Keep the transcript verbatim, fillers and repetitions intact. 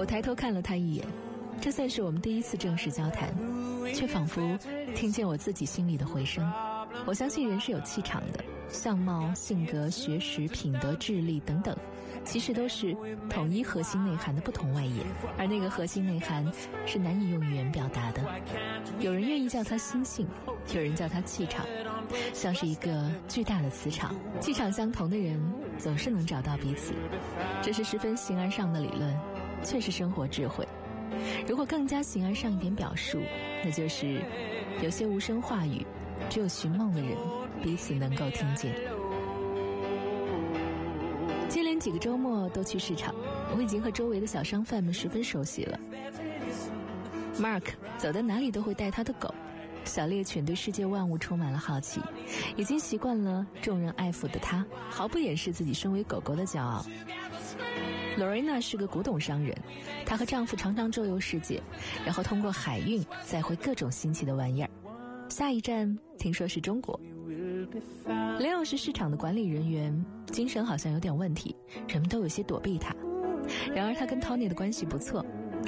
我抬头看了他一眼，这算是我们第一次正式交谈，却仿佛听见我自己心里的回声。我相信人是有气场的，相貌、性格、学识、品德、智力等等，其实都是统一核心内涵的不同外延，而那个核心内涵是难以用语言表达的。有人愿意叫它心性，有人叫它气场，像是一个巨大的磁场，气场相同的人总是能找到彼此。这是十分形而上的理论，却是生活智慧。如果更加形而上一点表述，那就是有些无声话语，只有寻梦的人彼此能够听见。接连几个周末都去市场，我已经和周围的小商贩们十分熟悉了。Mark 走到哪里都会带他的狗，小猎犬对世界万物充满了好奇，已经习惯了众人爱抚的他，毫不掩饰自己身为狗狗的骄傲。Lorena 是个古董商人，她和丈夫常常周游世界，然后通过海运载回各种新奇的玩意儿。下一站听说是中国。雷奥是市场的管理人员，精神好像有点问题，人们都有些躲避他。然而他跟 Tony 的关系不错，